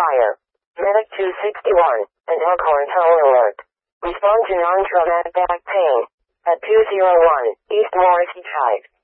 fire. Medic 261, and Elkhorn Tower Alert. Respond to non-traumatic back pain. At 201 East Morrissey Drive.